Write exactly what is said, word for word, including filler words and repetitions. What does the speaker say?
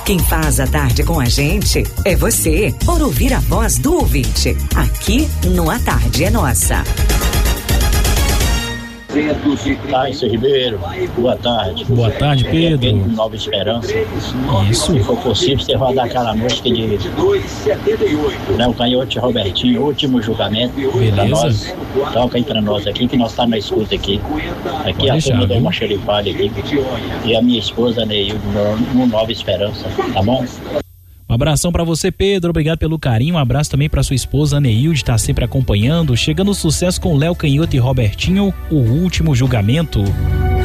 Quem faz a tarde com a gente é você, por ouvir a voz do ouvinte. Aqui no A Tarde é Nossa. Tássio Ribeiro, boa tarde. Boa tarde, Pedro. Pedro Nova Esperança. Isso. Se for possível, você vai dar aquela música de Léo Canhoto e Robertinho, último julgamento. Beleza. Pra nós. Toca aí pra nós aqui, que nós tá na escuta aqui. Aqui Pode a deixar, turma deu viu? uma xerifada aqui. E a minha esposa, Neildo, no, no Nova Esperança, tá bom? Um abração pra você, Pedro, obrigado pelo carinho, um abraço também pra sua esposa Neilde, tá sempre acompanhando, chegando o sucesso com Léo Canhoto e Robertinho, o último julgamento.